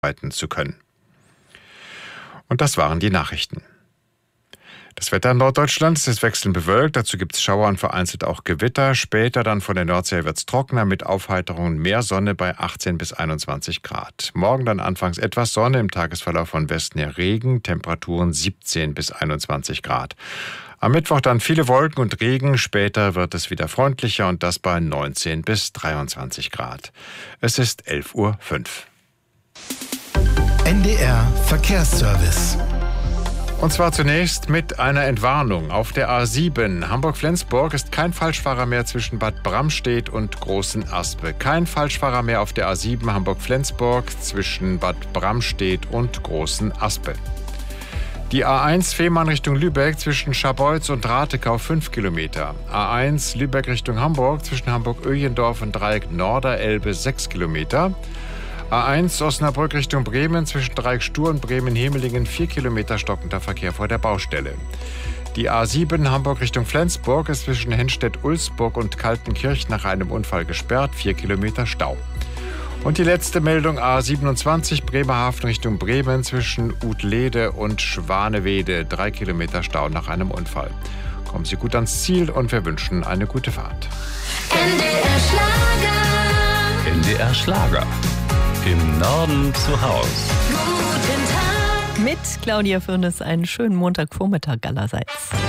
arbeiten zu können. Und das waren die Nachrichten. Das Wetter in Norddeutschland ist wechselnd bewölkt, dazu gibt es Schauer und vereinzelt auch Gewitter. Später dann von der Nordsee wird es trockener mit Aufheiterungen, mehr Sonne bei 18 bis 21 Grad. Morgen dann anfangs etwas Sonne, im Tagesverlauf von Westen her Regen, Temperaturen 17 bis 21 Grad. Am Mittwoch dann viele Wolken und Regen, später wird es wieder freundlicher und das bei 19 bis 23 Grad. Es ist 11:05 Uhr. NDR Verkehrsservice. Und zwar zunächst mit einer Entwarnung. Auf der A7 Hamburg-Flensburg ist kein Falschfahrer mehr zwischen Bad Bramstedt und Großenaspe. Kein Falschfahrer mehr auf der A7 Hamburg-Flensburg zwischen Bad Bramstedt und Großenaspe. Die A1 Fehmarn Richtung Lübeck zwischen Scharbeutz und Ratekau 5 Kilometer. A1 Lübeck Richtung Hamburg zwischen Hamburg-Öjendorf und Dreieck Norderelbe 6 Kilometer. A1 Osnabrück Richtung Bremen zwischen Dreieck Stur und Bremen-Hemelingen 4 Kilometer stockender Verkehr vor der Baustelle. Die A7 Hamburg Richtung Flensburg ist zwischen Henstedt-Ulsburg und Kaltenkirch nach einem Unfall gesperrt, 4 Kilometer Stau. Und die letzte Meldung A27 Bremerhaven Richtung Bremen zwischen Utlede und Schwanewede, 3 Kilometer Stau nach einem Unfall. Kommen Sie gut ans Ziel und wir wünschen eine gute Fahrt. NDR Schlager. NDR Schlager. Im Norden zu Haus. Guten Tag. Mit Claudia Fürnes einen schönen Montagvormittag allerseits.